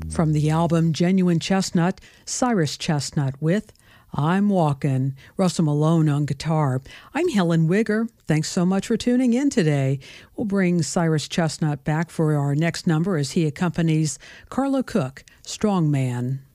From the album Genuine Chestnut, Cyrus Chestnut with I'm Walkin', Russell Malone on guitar. I'm Helen Wigger. Thanks so much for tuning in today. We'll bring Cyrus Chestnut back for our next number as he accompanies Carla Cook, Strong Man.